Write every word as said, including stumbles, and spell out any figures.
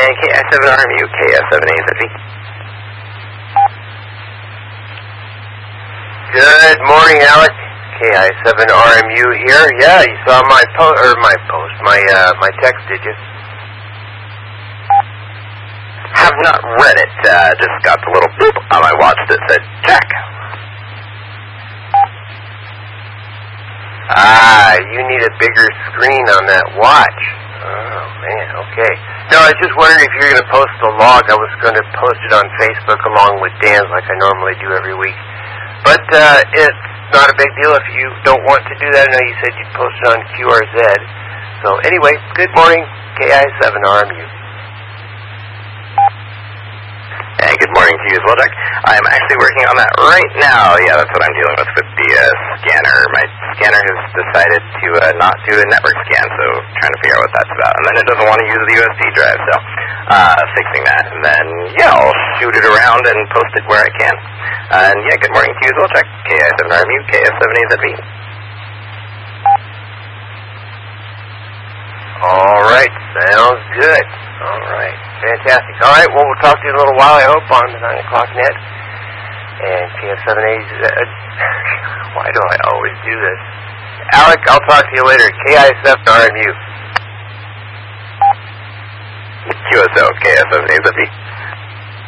morning, K I seven R M U, K S seven A Z V. Good morning, Alec. K I seven R M U here. Yeah, you saw my post, or my post, my, uh, my text, did you? Have not read it, uh, just got the little boop on my watch that said, check. Ah, you need a bigger screen on that watch. Oh, man, okay. No, I was just wondering if you're going to post the log. I was going to post it on Facebook along with Dan's like I normally do every week. But uh, it's not a big deal if you don't want to do that. I know you said you'd post it on Q R Z. So anyway, good morning, K I seven R M U. Hey, good morning to you as well, Jack. I am actually working on that right now. Yeah, that's what I'm dealing with with the uh, scanner. My scanner has decided to uh, not do a network scan, so trying to figure out what that's about. And then it doesn't want to use the U S B drive, so uh, fixing that. And then, yeah, I'll shoot it around and post it where I can. And, yeah, good morning to you as well, Jack. K I seven R M U, K S seven A Z V. All right, sounds good. All right, fantastic. All right, well, we'll talk to you in a little while, I hope, on the nine o'clock net. And K S seven A Z, why do I always do this? Alec, I'll talk to you later. K I seven R M U. Q S O, K S seven A Z V.